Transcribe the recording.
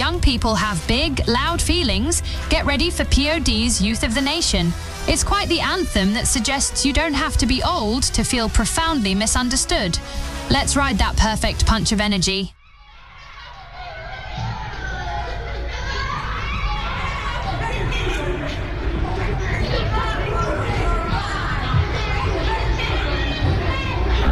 young people have big, loud feelings, get ready for POD's Youth of the Nation. It's quite the anthem that suggests you don't have to be old to feel profoundly misunderstood. Let's ride that perfect punch of energy.